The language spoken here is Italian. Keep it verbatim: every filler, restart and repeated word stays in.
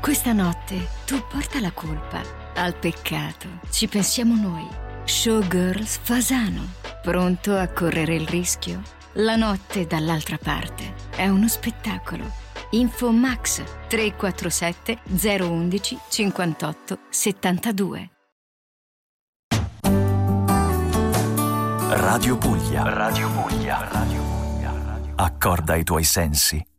Questa notte tu porta la colpa. Al peccato ci pensiamo noi. Showgirls Fasano. Pronto a correre il rischio? La notte dall'altra parte è uno spettacolo. Info Max tre quattro sette zero uno uno cinquantotto settantadue. Radio Puglia. Radio Puglia. Radio Puglia. Accorda i tuoi sensi